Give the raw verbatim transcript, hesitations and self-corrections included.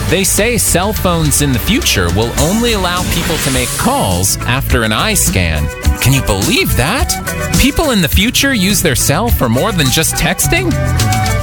They say cell phones in the future will only allow people to make calls after an eye scan. Can you believe that? People in the future use their cell for more than just texting?